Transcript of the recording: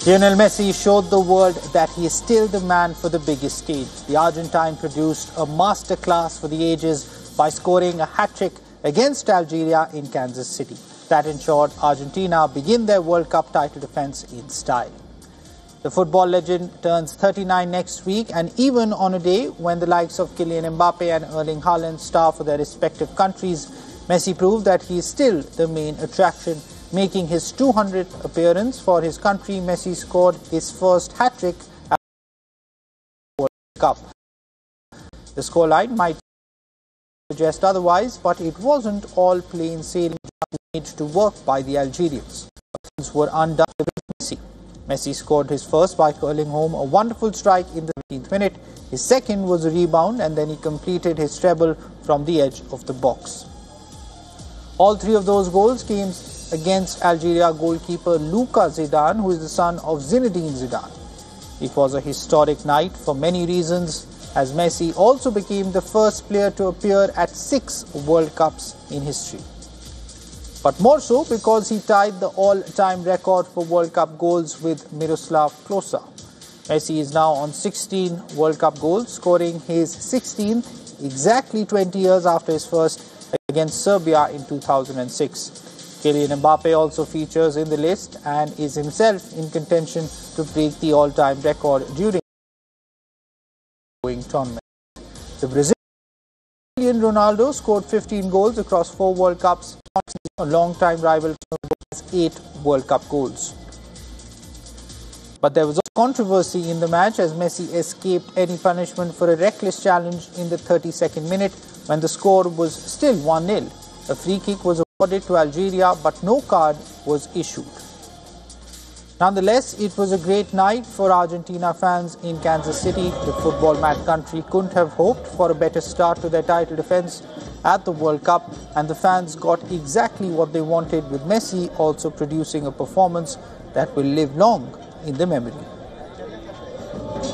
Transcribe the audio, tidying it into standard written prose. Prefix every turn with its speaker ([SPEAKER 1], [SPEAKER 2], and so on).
[SPEAKER 1] Lionel Messi showed the world that he is still the man for the biggest stage. The Argentine produced a masterclass for the ages by scoring a hat-trick against Algeria in Kansas City. That ensured Argentina begin their World Cup title defense in style. The football legend turns 39 next week, and even on a day when the likes of Kylian Mbappe and Erling Haaland star for their respective countries, Messi proved that he is still the main attraction. Making his 200th appearance for his country, Messi scored his first hat-trick at the World Cup. The scoreline might suggest otherwise, but it wasn't all plain sailing made to work by the Algerians. Things were undone with Messi. Messi scored his first by curling home a wonderful strike in the 15th minute. His second was a rebound, and then he completed his treble from the edge of the box. All three of those goals came against Algeria goalkeeper Luka Zidane, who is the son of Zinedine Zidane. It was a historic night for many reasons, as Messi also became the first player to appear at 6 World Cups in history. But more so because he tied the all-time record for World Cup goals with Miroslav Klose. Messi is now on 16 World Cup goals, scoring his 16th exactly 20 years after his first against Serbia in 2006. Kylian Mbappe also features in the list and is himself in contention to break the all-time record during the tournament. The Brazilian Ronaldo scored 15 goals across 4 World Cups. A long-time rival has 8 World Cup goals. But there was also controversy in the match as Messi escaped any punishment for a reckless challenge in the 32nd minute when the score was still 1-0. A free kick was awarded to Algeria, but no card was issued. Nonetheless, it was a great night for Argentina fans in Kansas City. The football-mad country couldn't have hoped for a better start to their title defense at the World Cup, and the fans got exactly what they wanted, with Messi also producing a performance that will live long in the memory.